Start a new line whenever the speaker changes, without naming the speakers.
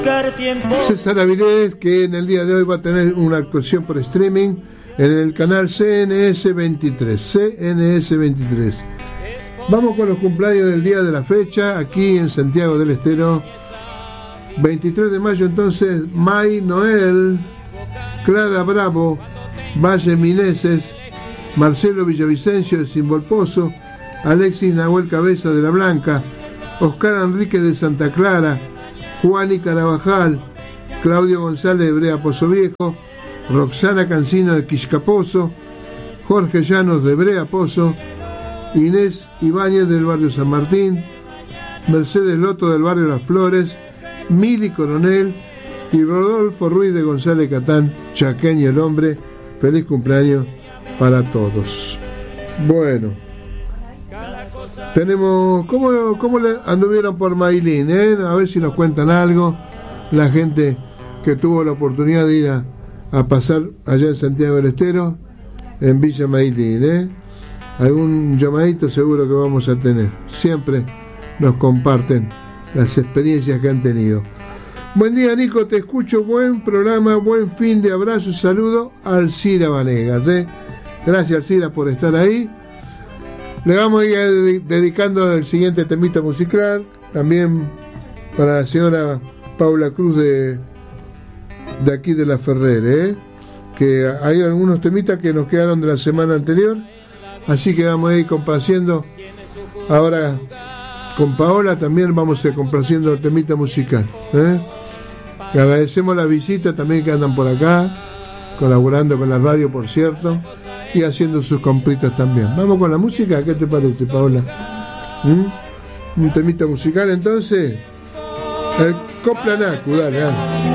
César Avilés, que en el día de hoy va a tener una actuación por streaming en el canal CNS 23. Vamos con los cumpleaños del día de la fecha, aquí en Santiago del Estero. 23 de mayo entonces, May Noel, Clara Bravo, Valle Mineses, Marcelo Villavicencio de Simbolpozo, Alexis Nahuel Cabeza de la Blanca, Oscar Enrique de Santa Clara, Juan y Carabajal, Claudio González de Brea Pozo Viejo, Roxana Cancino de Quiscapozo, Jorge Llanos de Brea Pozo, Inés Ibáñez del barrio San Martín, Mercedes Loto del barrio Las Flores, Mili Coronel y Rodolfo Ruiz de González Catán, Chaqueño el hombre. Feliz cumpleaños para todos. Bueno, tenemos, ¿cómo le anduvieron por Mailín? A ver si nos cuentan algo la gente que tuvo la oportunidad de ir a pasar allá en Santiago del Estero, en Villa Mailín. Algún llamadito seguro que vamos a tener. Siempre nos comparten las experiencias que han tenido. Buen día, Nico, te escucho, buen programa, buen fin de abrazo, saludo a Alcira Vanegas. Gracias, Alcira, por estar ahí. Le vamos a ir dedicando el siguiente temita musical, también para la señora Paula Cruz de aquí de La Ferrer, que hay algunos temitas que nos quedaron de la semana anterior, así que vamos a ir complaciendo. Ahora con Paola también vamos a ir complaciendo el temita musical. Le agradecemos la visita también que andan por acá, colaborando con la radio, por cierto, y haciendo sus compritas también. Vamos con la música, ¿qué te parece, Paola? Un temita musical entonces, el Coplanacu, dale.